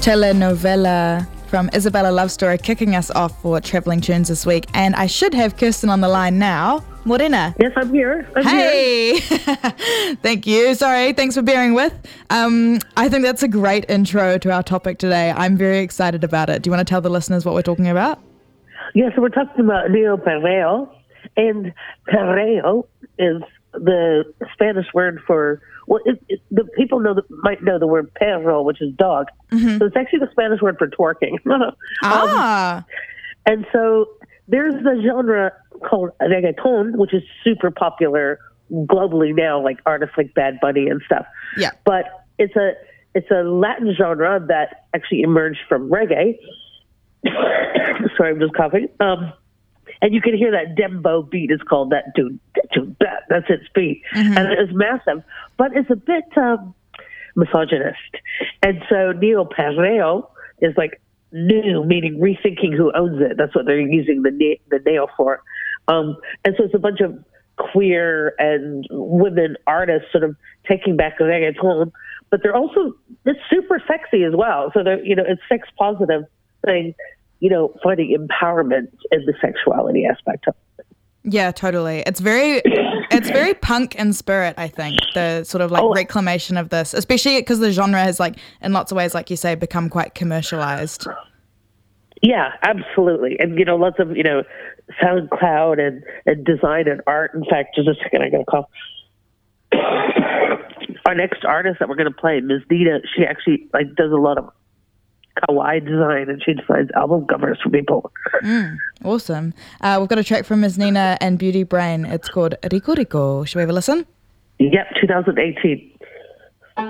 telenovela from Isabella Love Story kicking us off for Travelling Tunes this week. And I should have Kirsten on the line now. Morena. Yes, I'm here. Hey! Thank you. Sorry, thanks for bearing with. I think that's a great intro to our topic today. I'm very excited about it. Do you want to tell the listeners what we're talking about? Yeah, so we're talking about Neo Perreo. And perreo is the Spanish word for, the people might know the word perro, which is dog. Mm-hmm. So it's actually the Spanish word for twerking. And so there's the genre called reggaeton, which is super popular globally now, like artists like Bad Bunny and stuff. Yeah. But it's a Latin genre that actually emerged from reggae. Sorry, I'm just coughing. And you can hear that dembo beat. It's called that dude. That's its beat. Mm-hmm. And it's massive. But it's a bit misogynist. And so Neo Perreo is like new, meaning rethinking who owns it. That's what they're using the neo for. And so it's a bunch of queer and women artists sort of taking back reggaeton. But it's super sexy as well. So it's sex positive thing. Finding empowerment in the sexuality aspect of it. Yeah, totally. It's very punk in spirit, I think, the sort of reclamation of this, especially because the genre has in lots of ways, like you say, become quite commercialized. Yeah, absolutely. And, lots of, SoundCloud and design and art. In fact, just a second, I got to call. Our next artist that we're going to play, Ms. Nina, she actually does a lot of kawaii design, and she designs album covers for people. Awesome. We've got a track from Ms. Nina and Beauty Brain. It's called Rico Rico. Should we have a listen? Yep, 2018.